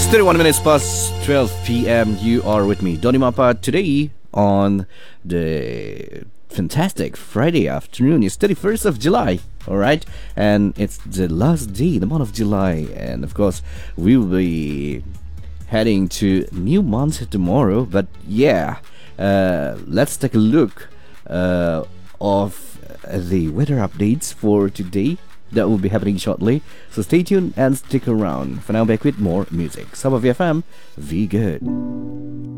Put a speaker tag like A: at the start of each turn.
A: 31 minutes past 12 p.m. You are with me, Donny Mapa, today on the fantastic Friday afternoon. It's 31st of July, alright? And it's the last day, the month of July. And of course, we will be heading to new month tomorrow. But yeah, let's take a look of the weather updates for today. That will be happening shortly. So stay tuned and stick around. For now, back with more music. Sub of FM, be good.